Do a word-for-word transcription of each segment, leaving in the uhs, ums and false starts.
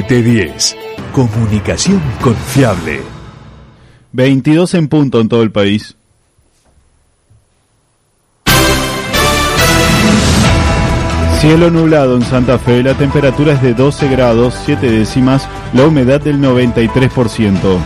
T diez. Comunicación confiable. veintidós en punto en todo el país. Cielo nublado en Santa Fe, la temperatura es de doce grados, siete décimas, la humedad del noventa y tres por ciento.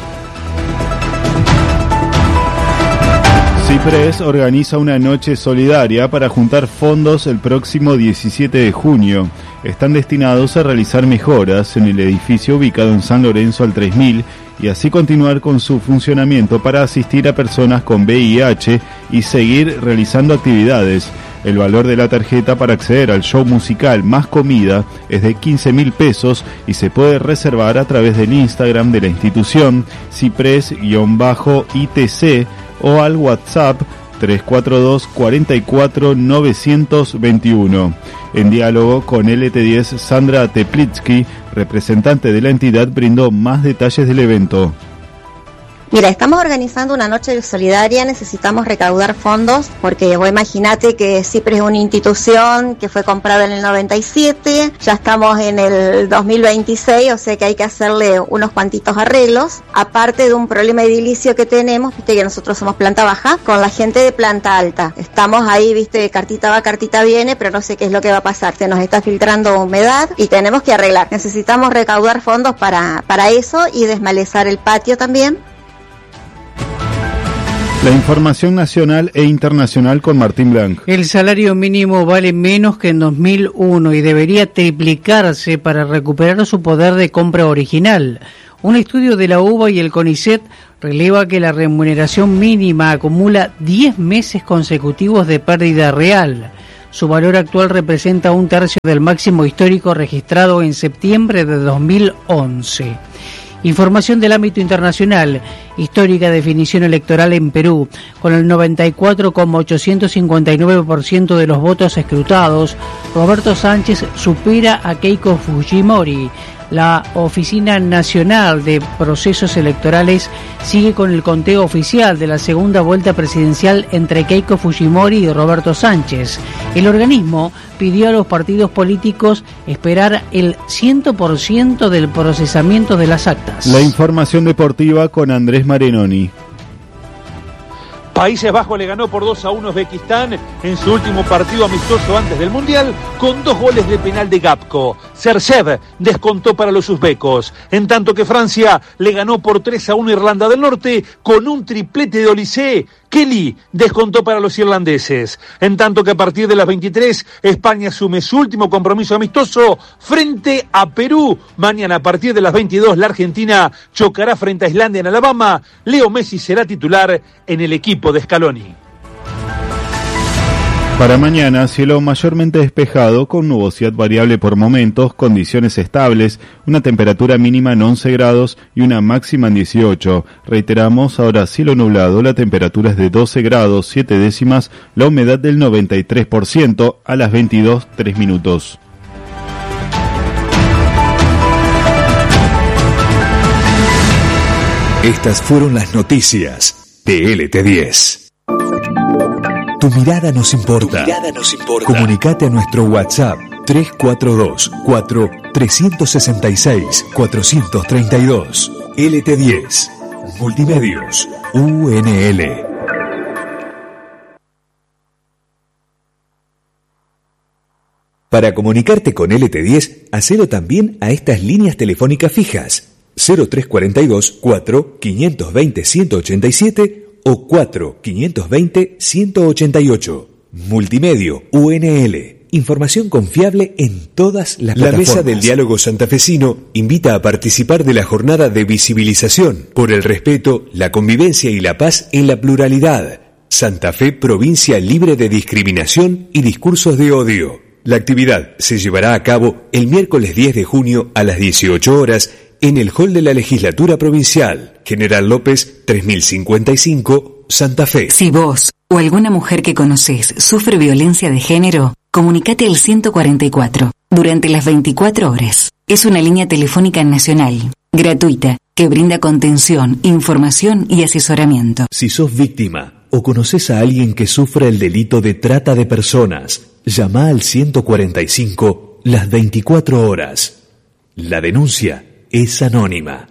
CIPRES organiza una noche solidaria para juntar fondos el próximo diecisiete de junio. Están destinados a realizar mejoras en el edificio ubicado en San Lorenzo al tres mil y así continuar con su funcionamiento para asistir a personas con V I H y seguir realizando actividades. El valor de la tarjeta para acceder al show musical más comida es de quince mil pesos y se puede reservar a través del Instagram de la institución Cipres-I T C o al WhatsApp tres cuatro dos, cuatro cuatro, nueve dos uno. En diálogo con L T diez, Sandra Teplitsky, representante de la entidad, brindó más detalles del evento. Mira, estamos organizando una noche solidaria, necesitamos recaudar fondos porque vos imaginate que CIPRES es una institución que fue comprada en el noventa y siete, ya estamos en el dos mil veintiséis, o sea que hay que hacerle unos cuantitos arreglos, aparte de un problema edilicio que tenemos, viste que nosotros somos planta baja, con la gente de planta alta. Estamos ahí, viste, cartita va, cartita viene, pero no sé qué es lo que va a pasar, se nos está filtrando humedad y tenemos que arreglar. Necesitamos recaudar fondos para, para eso y desmalezar el patio también. La información nacional e internacional con Martín Blanc. El salario mínimo vale menos que en dos mil uno y debería triplicarse para recuperar su poder de compra original. Un estudio de la U B A y el CONICET releva que la remuneración mínima acumula diez meses consecutivos de pérdida real. Su valor actual representa un tercio del máximo histórico registrado en septiembre de dos mil once. Información del ámbito internacional, histórica definición electoral en Perú, con el noventa y cuatro coma ochocientos cincuenta y nueve por ciento de los votos escrutados, Roberto Sánchez supera a Keiko Fujimori. La Oficina Nacional de Procesos Electorales sigue con el conteo oficial de la segunda vuelta presidencial entre Keiko Fujimori y Roberto Sánchez. El organismo pidió a los partidos políticos esperar el cien por ciento del procesamiento de las actas. La información deportiva con Andrés Marenoni. Países Bajos le ganó por dos a uno a Uzbekistán en su último partido amistoso antes del Mundial con dos goles de penal de Gapko. Sersev descontó para los uzbecos, en tanto que Francia le ganó por tres a uno a Irlanda del Norte con un triplete de Olise. Kelly descontó para los irlandeses, en tanto que a partir de las veintitrés España asume su último compromiso amistoso frente a Perú. Mañana a partir de las veintidós la Argentina chocará frente a Islandia en Alabama. Leo Messi será titular en el equipo de Scaloni. Para mañana, cielo mayormente despejado, con nubosidad variable por momentos, condiciones estables, una temperatura mínima en once grados y una máxima en dieciocho. Reiteramos, ahora cielo nublado, la temperatura es de doce grados, siete décimas, la humedad del noventa y tres por ciento a las veintidós, tres minutos. Estas fueron las noticias de L T diez. Tu mirada nos importa. Tu mirada nos importa. Comunicate a nuestro WhatsApp tres cuatro dos, cuatro tres seis seis, cuatro tres dos. L T diez. Multimedios. U N L. Para comunicarte con L T diez, hacelo también a estas líneas telefónicas fijas. cero tres cuatro dos, cuatro cinco dos cero, uno ocho siete o cuatro cinco dos cero, uno ocho ocho. Multimedio U N L. Información confiable en todas las plataformas. La Mesa del Diálogo Santafesino invita a participar de la jornada de visibilización por el respeto, la convivencia y la paz en la pluralidad. Santa Fe, provincia libre de discriminación y discursos de odio. La actividad se llevará a cabo el miércoles diez de junio a las dieciocho horas en el hall de la Legislatura Provincial, General López tres mil cincuenta y cinco, Santa Fe. Si vos o alguna mujer que conocés sufre violencia de género, comunicate al ciento cuarenta y cuatro durante las veinticuatro horas. Es una línea telefónica nacional, gratuita, que brinda contención, información y asesoramiento. Si sos víctima o conocés a alguien que sufre el delito de trata de personas, llama al ciento cuarenta y cinco las veinticuatro horas. La denuncia es anónima.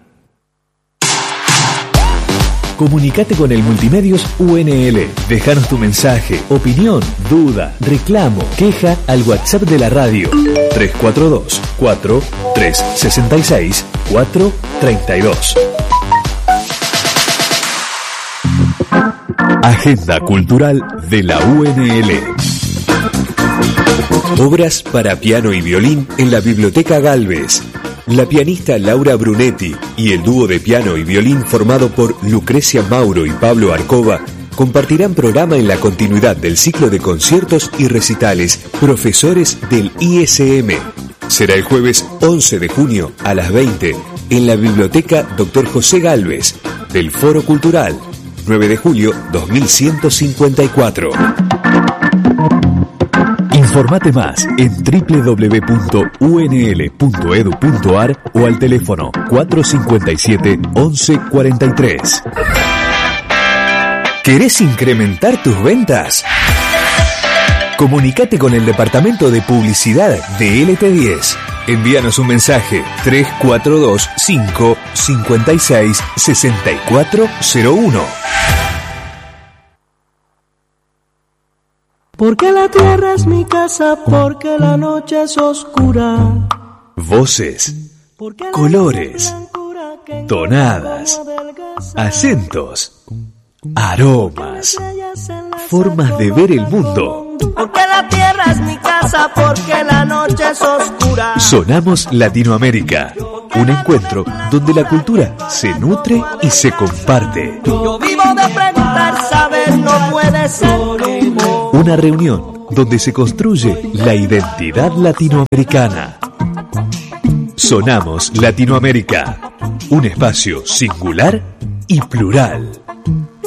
Comunicate con el Multimedios U N L. Déjanos tu mensaje, opinión, duda, reclamo, queja al WhatsApp de la radio tres cuatro dos, cuatro, tres seis seis, cuatro tres dos. Agenda Cultural de la U N L. Obras para piano y violín en la Biblioteca Gálvez. La pianista Laura Brunetti y el dúo de piano y violín formado por Lucrecia Mauro y Pablo Arcova compartirán programa en la continuidad del ciclo de conciertos y recitales Profesores del I S M. Será el jueves once de junio a las veinte en la Biblioteca Doctor José Gálvez del Foro Cultural, nueve de julio dos mil ciento cincuenta y cuatro. Informate más en doble u doble u doble u punto u n l punto e d u punto a r o al teléfono cuatro cinco siete, once cuarenta y tres. ¿Querés incrementar tus ventas? Comunicate con el departamento de publicidad de L T diez. Envíanos un mensaje tres cuatro dos, cinco, cinco seis, seis cuatro cero uno. Porque la tierra es mi casa, porque la noche es oscura. Voces, colores, tonadas, acentos, aromas, formas de ver el mundo. Porque la tierra es mi casa, porque la noche es oscura. Sonamos Latinoamérica, un encuentro donde la cultura se nutre y se comparte. Yo vivo de preguntar, saber no puede ser. Una reunión donde se construye la identidad latinoamericana. Sonamos Latinoamérica, un espacio singular y plural.